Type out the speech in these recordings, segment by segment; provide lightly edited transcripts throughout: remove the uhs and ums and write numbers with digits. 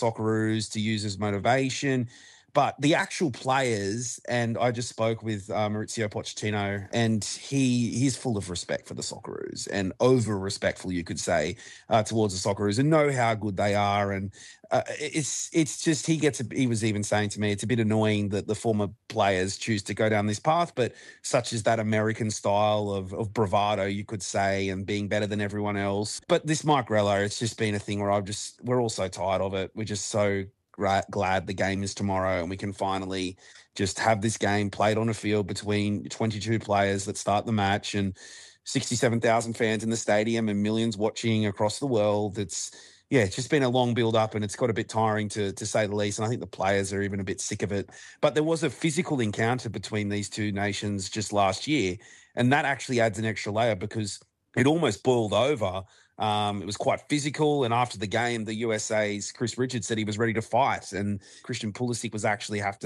Socceroos to use as motivation. But the actual players, and I just spoke with Maurizio Pochettino, and he's full of respect for the Socceroos and over respectful, you could say, towards the Socceroos, and know how good they are. And it's just he was even saying to me, it's a bit annoying that the former players choose to go down this path, but such as that American style of bravado, you could say, and being better than everyone else. But this Mike Grello, it's just been a thing where we're all so tired of it. We're just so glad the game is tomorrow and we can finally just have this game played on a field between 22 players that start the match and 67,000 fans in the stadium and millions watching across the world. It's just been a long build up and it's got a bit tiring to say the least. And I think the players are even a bit sick of it. But there was a physical encounter between these two nations just last year. And that actually adds an extra layer because it almost boiled over. It was quite physical, and after the game, the USA's Chris Richards said he was ready to fight, and Christian Pulisic was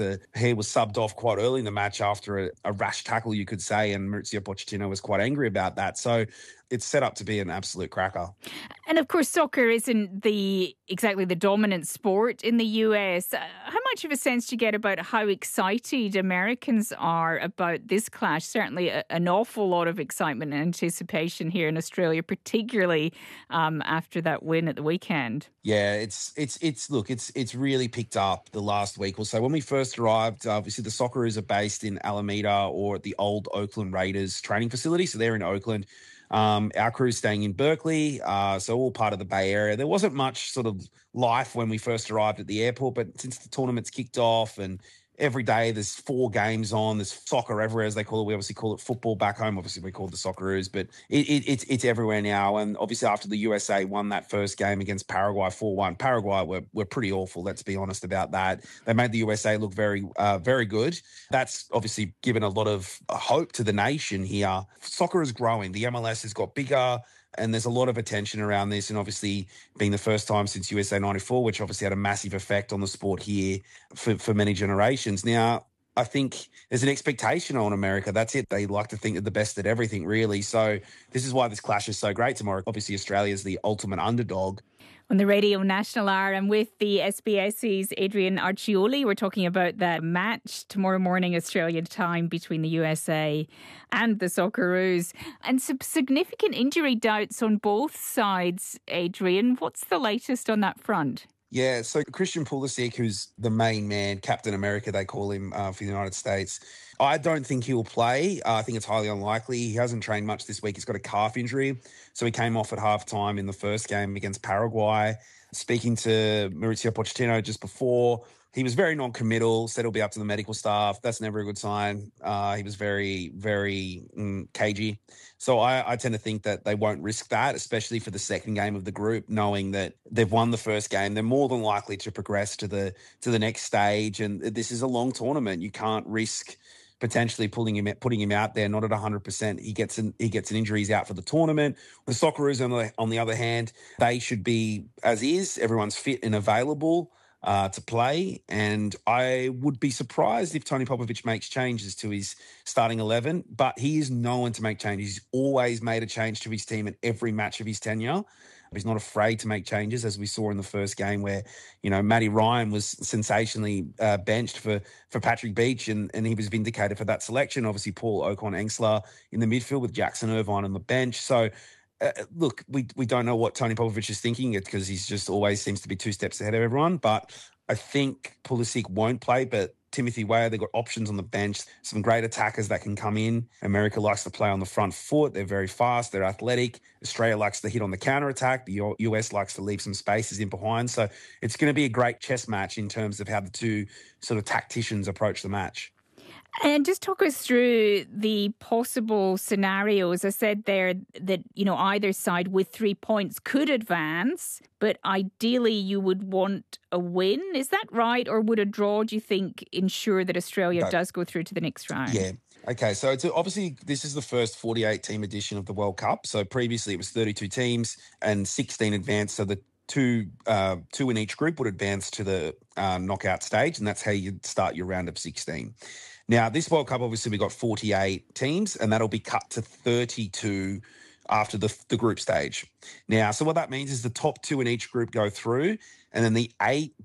subbed off quite early in the match after a rash tackle, you could say, and Maurizio Pochettino was quite angry about that. So it's set up to be an absolute cracker. And of course, soccer isn't exactly the dominant sport in the US. How much of a sense do you get about how excited Americans are about this clash? Certainly an awful lot of excitement and anticipation here in Australia, particularly after that win at the weekend. Yeah, it's really picked up the last week or so. When we first arrived, obviously the Socceroos are based in Alameda or at the old Oakland Raiders training facility. So they're in Oakland. Our crew's staying in Berkeley, so all part of the Bay Area. There wasn't much sort of life when we first arrived at the airport, but since the tournament's kicked off and every day there's 4 games on, there's soccer everywhere, as they call it. We obviously call it football back home. Obviously, we call it the Socceroos, but it's everywhere now. And obviously, after the USA won that first game against Paraguay 4-1, Paraguay were pretty awful, let's be honest about that. They made the USA look very, very good. That's obviously given a lot of hope to the nation here. Soccer is growing. The MLS has got bigger. And there's a lot of attention around this, and obviously being the first time since USA 94, which obviously had a massive effect on the sport here for many generations. Now, I think there's an expectation on America. That's it. They like to think they're the best at everything, really. So this is why this clash is so great tomorrow. Obviously, Australia is the ultimate underdog. On the Radio National Hour, I'm with the SBS's Adrian Arcioli. We're talking about the match tomorrow morning, Australian time, between the USA and the Socceroos. And some significant injury doubts on both sides, Adrian. What's the latest on that front? Yeah, so Christian Pulisic, who's the main man, Captain America, they call him for the United States, I don't think he'll play. I think it's highly unlikely. He hasn't trained much this week. He's got a calf injury. So he came off at halftime in the first game against Paraguay. Speaking to Maurizio Pochettino just before, he was very non-committal, said he'll be up to the medical staff. That's never a good sign. He was very, very cagey. So I tend to think that they won't risk that, especially for the second game of the group, knowing that they've won the first game. They're more than likely to progress to the next stage. And this is a long tournament. You can't risk potentially putting him out there, not at 100%. He gets an injury, he's out for the tournament. The Socceroos, on the other hand, they should be as is. Everyone's fit and available to play. And I would be surprised if Tony Popovic makes changes to his starting 11, but he is known to make changes. He's always made a change to his team in every match of his tenure. He's not afraid to make changes, as we saw in the first game where, Matty Ryan was sensationally benched for Patrick Beach, and he was vindicated for that selection. Obviously, Paul Ocon-Engsler in the midfield with Jackson Irvine on the bench. So, look, we don't know what Tony Popovic is thinking because he's just always seems to be 2 steps ahead of everyone. But I think Pulisic wonnt play, but Timothy Weah, they've got options on the bench, some great attackers that can come in. America likes to play on the front foot. They're very fast. They're athletic. Australia likes to hit on the counter-attack. The US likes to leave some spaces in behind. So it's going to be a great chess match in terms of how the two sort of tacticians approach the match. And just talk us through the possible scenarios. I said there that, either side with 3 points could advance, but ideally you would want a win. Is that right? Or would a draw, do you think, ensure that Australia does go through to the next round? Yeah. Okay, so obviously this is the first 48-team edition of the World Cup. So previously it was 32 teams and 16 advanced. So the two in each group would advance to the knockout stage, and that's how you start your round of 16. Now, this World Cup, obviously, we got 48 teams, and that'll be cut to 32 after the group stage. Now, so what that means is the top 2 in each group go through, and then the 8